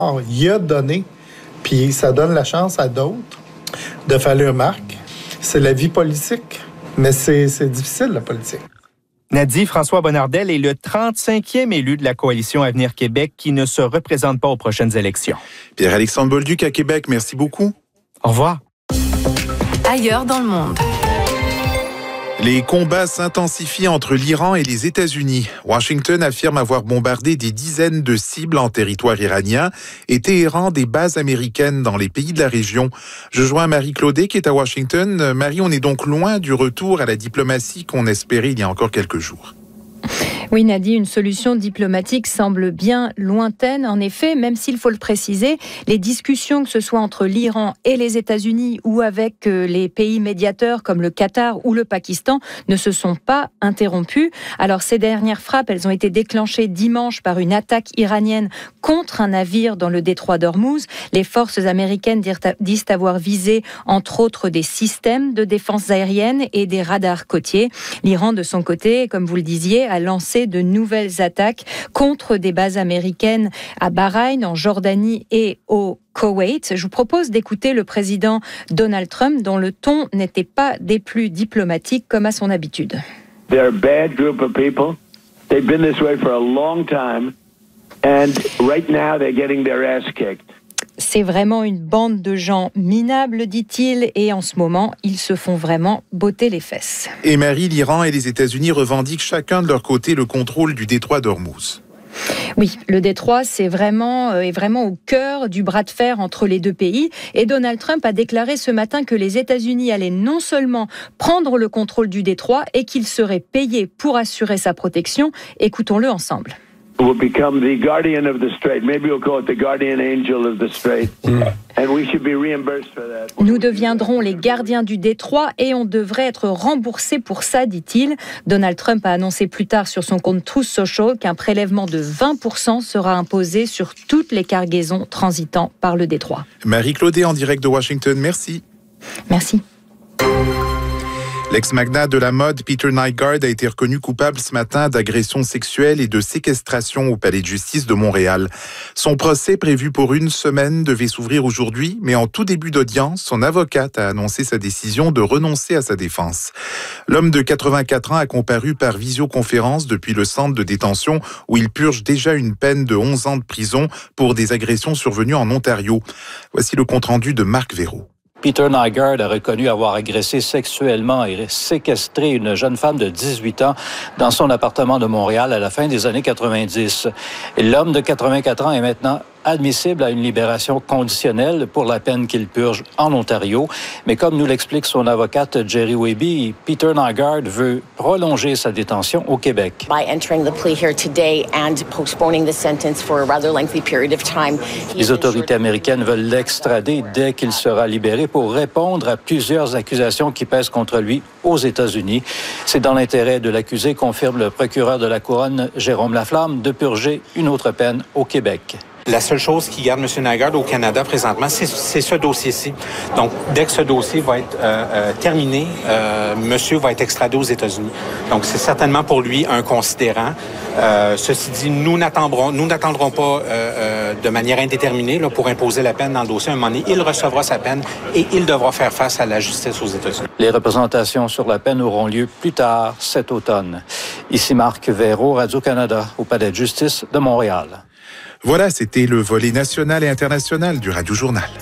Alors, il a donné, puis ça donne la chance à d'autres de faire leur marque. C'est la vie politique, mais c'est difficile, la politique. Nadie François Bonnardel est le 35e élu de la coalition Avenir Québec qui ne se représente pas aux prochaines élections. Pierre-Alexandre Bolduc à Québec, merci beaucoup. Au revoir. Ailleurs dans le monde. Les combats s'intensifient entre l'Iran et les États-Unis. Washington affirme avoir bombardé des dizaines de cibles en territoire iranien et Téhéran des bases américaines dans les pays de la région. Je joins Marie Claudet qui est à Washington. Marie, on est donc loin du retour à la diplomatie qu'on espérait il y a encore quelques jours. Oui, Nadie, une solution diplomatique semble bien lointaine. En effet, même s'il faut le préciser, les discussions, que ce soit entre l'Iran et les États-Unis ou avec les pays médiateurs comme le Qatar ou le Pakistan, ne se sont pas interrompues. Alors, ces dernières frappes, elles ont été déclenchées dimanche par une attaque iranienne contre un navire dans le détroit d'Ormuz. Les forces américaines disent avoir visé, entre autres, des systèmes de défense aérienne et des radars côtiers. L'Iran, de son côté, comme vous le disiez, a lancé de nouvelles attaques contre des bases américaines à Bahreïn, en Jordanie et au Koweït. Je vous propose d'écouter le président Donald Trump, dont le ton n'était pas des plus diplomatiques comme à son habitude. They're a bad group of people. They've been this way for a long time, and right now they're getting their ass kicked. C'est vraiment une bande de gens minables, dit-il, et en ce moment, ils se font vraiment botter les fesses. Et Marie, l'Iran et les États-Unis revendiquent chacun de leur côté le contrôle du détroit d'Ormuz. Oui, le détroit, est vraiment au cœur du bras de fer entre les deux pays. Et Donald Trump a déclaré ce matin que les États-Unis allaient non seulement prendre le contrôle du détroit et qu'ils seraient payés pour assurer sa protection. Écoutons-le ensemble. Will become the guardian of the strait. Maybe we'll call it the guardian angel of the strait. And we should be reimbursed for that. Nous deviendrons les gardiens du détroit et on devrait être remboursés pour ça, dit-il. Donald Trump a annoncé plus tard sur son compte Truth Social qu'un prélèvement de 20% sera imposé sur toutes les cargaisons transitant par le détroit. Marie Claudet en direct de Washington, merci. Merci. L'ex-magnat de la mode Peter Nygard a été reconnu coupable ce matin d'agression sexuelle et de séquestration au palais de justice de Montréal. Son procès, prévu pour une semaine, devait s'ouvrir aujourd'hui, mais en tout début d'audience, son avocate a annoncé sa décision de renoncer à sa défense. L'homme de 84 ans a comparu par visioconférence depuis le centre de détention où il purge déjà une peine de 11 ans de prison pour des agressions survenues en Ontario. Voici le compte-rendu de Marc Véraud. Peter Nygard a reconnu avoir agressé sexuellement et séquestré une jeune femme de 18 ans dans son appartement de Montréal à la fin des années 90. L'homme de 84 ans est maintenant admissible à une libération conditionnelle pour la peine qu'il purge en Ontario. Mais comme nous l'explique son avocate Jerry Weby, Peter Nygard veut prolonger sa détention au Québec. By entering the plea here today and postponing the sentence for a rather lengthy period of time. Les autorités américaines veulent l'extrader dès qu'il sera libéré pour répondre à plusieurs accusations qui pèsent contre lui aux États-Unis. C'est dans l'intérêt de l'accusé, confirme le procureur de la Couronne, Jérôme Laflamme, de purger une autre peine au Québec. La seule chose qui garde M. Nygard au Canada présentement, c'est ce dossier-ci. Donc, dès que ce dossier va être terminé, monsieur va être extradé aux États-Unis. Donc, c'est certainement pour lui un considérant. Ceci dit, nous n'attendrons pas de manière indéterminée là, pour imposer la peine dans le dossier. À un moment donné, il recevra sa peine et il devra faire face à la justice aux États-Unis. Les représentations sur la peine auront lieu plus tard cet automne. Ici Marc Véraud, Radio-Canada, au Palais de justice de Montréal. Voilà, c'était le volet national et international du Radio Journal.